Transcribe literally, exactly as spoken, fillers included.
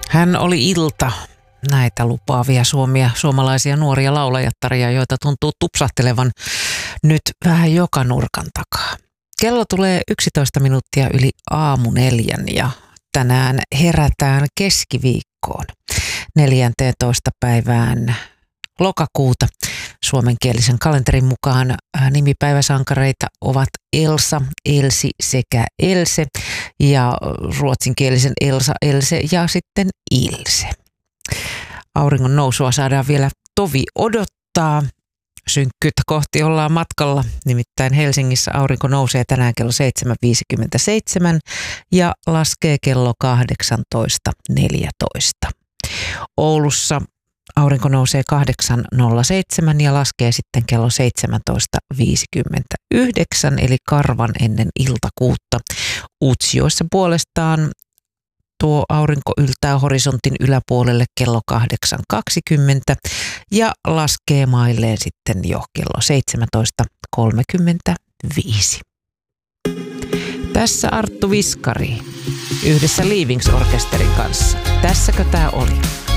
Hän oli Ilta. Näitä lupaavia suomia, suomalaisia nuoria laulajattaria, joita tuntuu tupsahtelevan nyt vähän joka nurkan takaa. Kello tulee yksitoista minuuttia yli aamu neljän ja tänään herätään keskiviikkoon neljänteentoista päivään lokakuuta. Suomenkielisen kalenterin mukaan nimipäiväsankareita ovat Elsa, Elsi sekä Else ja ruotsinkielisen Elsa, Else ja sitten Ilse. Auringon nousua saadaan vielä tovi odottaa. Synkkyyttä kohti ollaan matkalla, nimittäin Helsingissä aurinko nousee tänään kello seitsemän viisikymmentäseitsemän ja laskee kello kahdeksantoista neljätoista. Oulussa aurinko nousee kahdeksan nolla seitsemän ja laskee sitten kello seitsemäntoista viisikymmentäyhdeksän, eli karvan ennen iltakuutta. Utsjoessa puolestaan tuo aurinko yltää horisontin yläpuolelle kello kahdeksan kaksikymmentä ja laskee mailleen sitten jo kello seitsemäntoista kolmekymmentäviisi. Tässä Arttu Viskari yhdessä Leavings-orkesterin kanssa. Tässäkö tää oli?